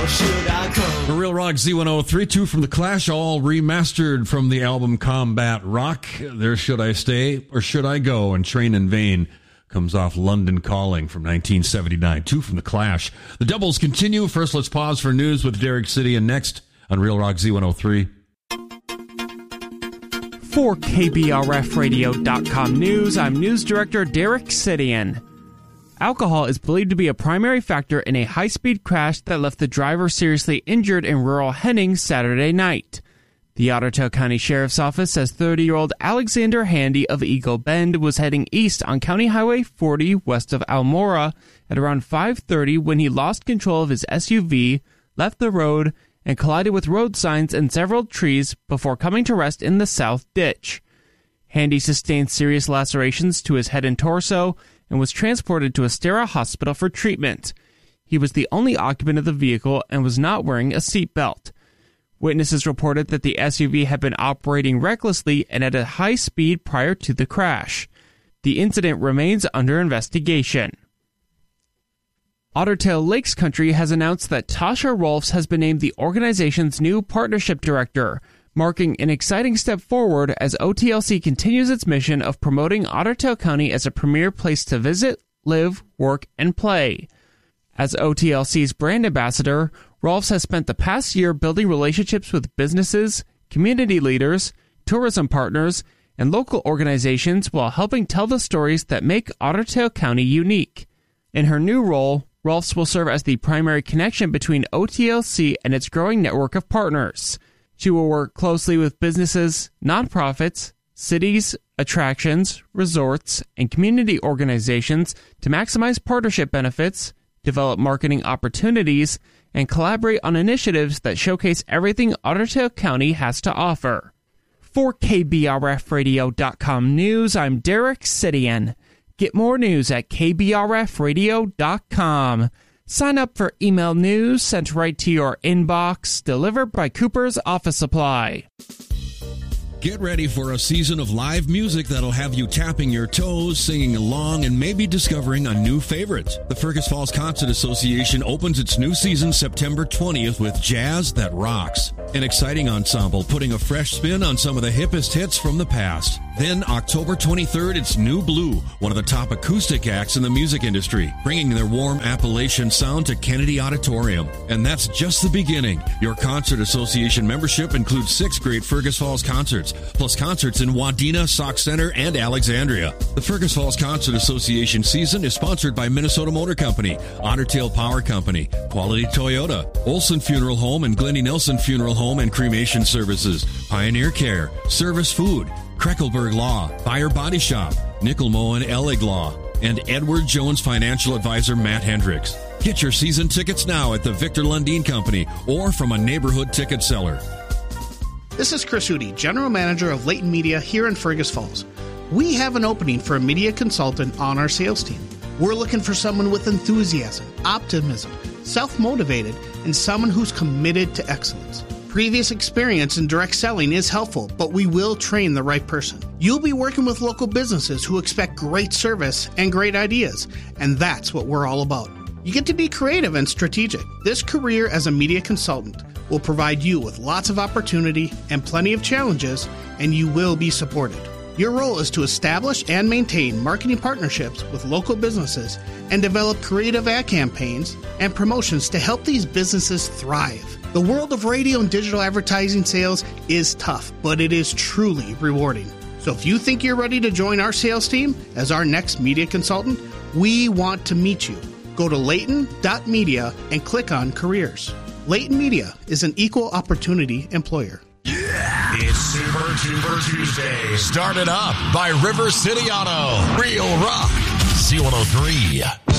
The Real Rock Z103, 2 from The Clash, all remastered from the album Combat Rock. There Should I Stay or Should I Go? And Train in Vain comes off London Calling from 1979, 2 from The Clash. The doubles continue. First, let's pause for news with Derek City, and next on Real Rock Z103. For KBRFradio.com News, I'm News Director Derek Sidian. Alcohol is believed to be a primary factor in a high-speed crash that left the driver seriously injured in rural Henning Saturday night. The Otter Tail County Sheriff's Office says 30-year-old Alexander Handy of Eagle Bend was heading east on County Highway 40 west of Almora at around 5:30 when he lost control of his SUV, left the road, and collided with road signs and several trees before coming to rest in the south ditch. Handy sustained serious lacerations to his head and torso and was transported to Estera Hospital for treatment. He was the only occupant of the vehicle and was not wearing a seatbelt. Witnesses reported that the SUV had been operating recklessly and at a high speed prior to the crash. The incident remains under investigation. Otter Tail Lakes Country has announced that Tasha Rolfs has been named the organization's new partnership director, marking an exciting step forward as OTLC continues its mission of promoting Otter Tail County as a premier place to visit, live, work, and play. As OTLC's brand ambassador, Rolfs has spent the past year building relationships with businesses, community leaders, tourism partners, and local organizations while helping tell the stories that make Otter Tail County unique. In her new role, Rolfs will serve as the primary connection between OTLC and its growing network of partners. She will work closely with businesses, nonprofits, cities, attractions, resorts, and community organizations to maximize partnership benefits, develop marketing opportunities, and collaborate on initiatives that showcase everything Otter Tail County has to offer. For KBRFradio.com News, I'm Derek Sidian. Get more news at KBRFradio.com. Sign up for email news sent right to your inbox, delivered by Cooper's Office Supply. Get ready for a season of live music that'll have you tapping your toes, singing along, and maybe discovering a new favorite. The Fergus Falls Concert Association opens its new season September 20th with Jazz That Rocks, an exciting ensemble putting a fresh spin on some of the hippest hits from the past. Then October 23rd, it's New Blue, one of the top acoustic acts in the music industry, bringing their warm Appalachian sound to Kennedy Auditorium. And that's just the beginning. Your Concert Association membership includes 6 great Fergus Falls concerts, plus concerts in Wadena, Sauk Center, and Alexandria. The Fergus Falls Concert Association season is sponsored by Minnesota Motor Company, Otter Tail Power Company, Quality Toyota, Olson Funeral Home and Glennie Nelson Funeral Home and Cremation Services, Pioneer Care, Service Food, Kreckelberg Law, Fire Body Shop, Nickelmo and Elig Law, and Edward Jones Financial Advisor Matt Hendricks. Get your season tickets now at the Victor Lundin Company or from a neighborhood ticket seller. This is Chris Hootie, General Manager of Leighton Media here in Fergus Falls. We have an opening for a media consultant on our sales team. We're looking for someone with enthusiasm, optimism, self-motivated, and someone who's committed to excellence. Previous experience in direct selling is helpful, but we will train the right person. You'll be working with local businesses who expect great service and great ideas, and that's what we're all about. You get to be creative and strategic. This career as a media consultant will provide you with lots of opportunity and plenty of challenges, and you will be supported. Your role is to establish and maintain marketing partnerships with local businesses and develop creative ad campaigns and promotions to help these businesses thrive. The world of radio and digital advertising sales is tough, but it is truly rewarding. So if you think you're ready to join our sales team as our next media consultant, we want to meet you. Go to Leighton.media and click on Careers. Leighton Media is an equal opportunity employer. Yeah! It's Super Tuber Tuesday. Started up by River City Auto. Real Rock. C103.